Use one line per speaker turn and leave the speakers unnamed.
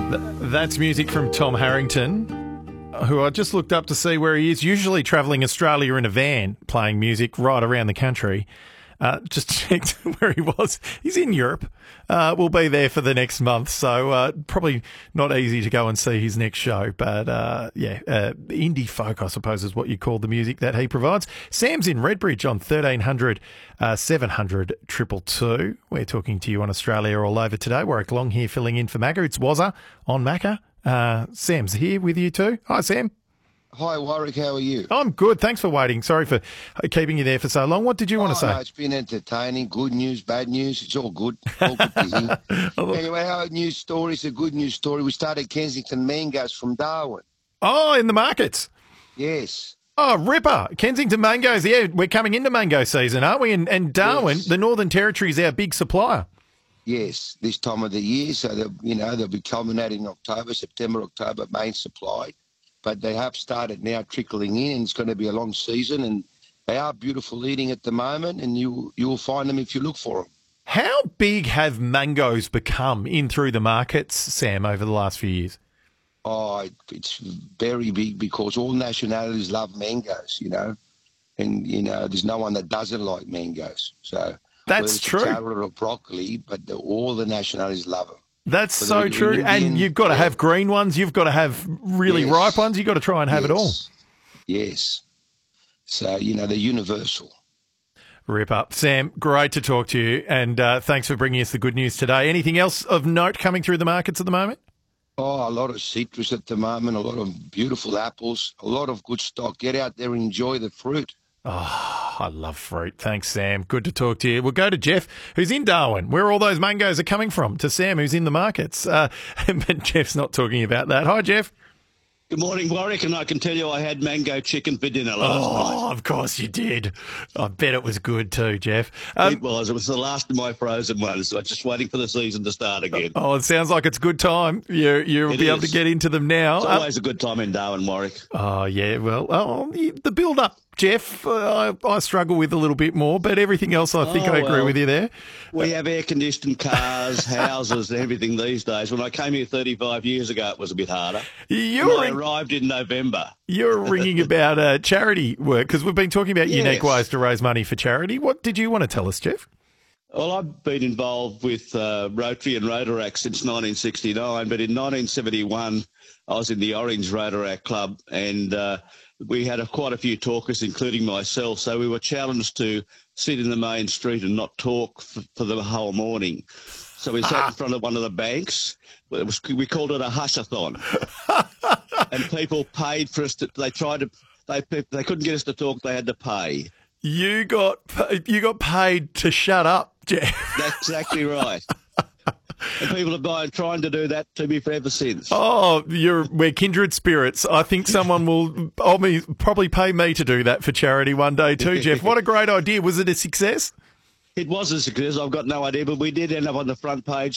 That's music from Tom Harrington, who I just looked up to see where he is, usually travelling Australia in a van, playing music right around the country. Just checked where he was. He's in Europe. We'll be there for the next month, so probably not easy to go and see his next show. But, indie folk, I suppose, is what you call the music that he provides. Sam's in Redbridge on 1300 700 222. We're talking to you on Australia All Over today. Warwick Long here filling in for Macca. It's Wazza on Macca. Sam's here with you too. Hi, Sam.
Hi, Warwick. How are you?
I'm good. Thanks for waiting. Sorry for keeping you there for so long. What did you want to say?
No, it's been entertaining. Good news, bad news. It's all good. All good to hear. Anyway, our news story is a good news story. We started Kensington mangoes from Darwin.
Oh, in the markets?
Yes.
Oh, ripper. Kensington mangoes. Yeah, we're coming into mango season, aren't we? And Darwin,
Yes.
the Northern Territory, is our big supplier.
Yes, this time of the year. So, they'll be culminating in October, September, October, main supply. But they have started now trickling in, and it's going to be a long season. And they are beautiful eating at the moment, and you will find them if you look for them.
How big have mangoes become in through the markets, Sam, over the last few years?
Oh, it's very big because all nationalities love mangoes, and, there's no one that doesn't like mangoes. So
That's true.
Carrot or broccoli, but all the nationalities love them.
That's
So
so
the
true.
Indian-
And you've got to have green ones. You've got to have really
Yes.
ripe ones. You've got to try and have it all.
Yes. So, they're universal.
Rip up. Sam, great to talk to you. And thanks for bringing us the good news today. Anything else of note coming through the markets at the moment?
Oh, a lot of citrus at the moment, a lot of beautiful apples, a lot of good stock. Get out there and enjoy the fruit.
Oh, I love fruit. Thanks, Sam. Good to talk to you. We'll go to Jeff, who's in Darwin, where all those mangoes are coming from, to Sam, who's in the markets. But Jeff's not talking about that. Hi, Jeff.
Good morning, Warwick, and I can tell you I had mango chicken for dinner last night.
Oh, of course you did. I bet it was good too, Jeff.
It was. It was the last of my frozen ones. So I'm just waiting for the season to start again.
Oh, it sounds like it's a good time. You'll
It
be able to
is.
get into them now.
It's always a good time in Darwin, Warwick.
Oh, yeah. Well, the build-up, Jeff, I struggle with a little bit more, but everything else, I think I agree with you there.
We have air-conditioned cars, houses, and everything these days. When I came here 35 years ago, it was a bit harder. I arrived in November.
You're ringing about charity work, because we've been talking about unique
Yes.
ways to raise money for charity. What did you want to tell us, Jeff?
Well, I've been involved with Rotary and Rotaract since 1969, but in 1971, I was in the Orange Rotaract Club, and we had quite a few talkers, including myself, so we were challenged to sit in the main street and not talk for the whole morning. So we sat in front of one of the banks. We called it a hushathon. And people paid for us they couldn't get us to talk, they had to pay.
You got paid to shut up, Jeff.
That's exactly right. And people have been trying to do that to me ever since.
Oh, we're kindred spirits. I think someone will probably pay me to do that for charity one day too, Jeff. What a great idea. Was it a success?
It was a success. I've got no idea, but we did end up on the front page